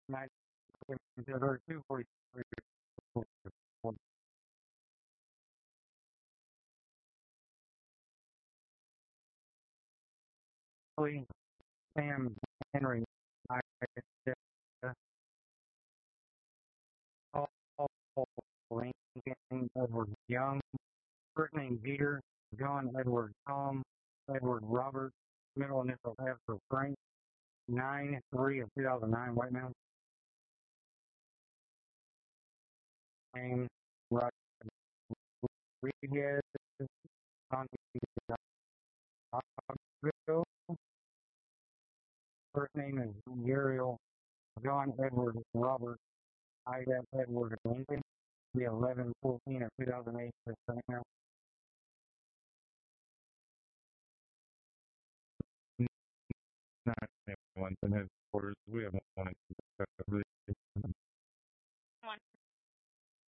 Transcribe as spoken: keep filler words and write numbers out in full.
nine two forty-three. Sam Henry, I Paul Lincoln, Edward Young, Brittany Jeter, John Edward Tom, Edward Robert, middle initial F for Frank, nine three of two thousand nine, white male, name Rodriguez, Santiago, first name is Uriel, John Edward Robert, Ida Edward Lincoln, the eleven fourteen of two thousand eight, for Frank now. Nine one, and headquarters, we have one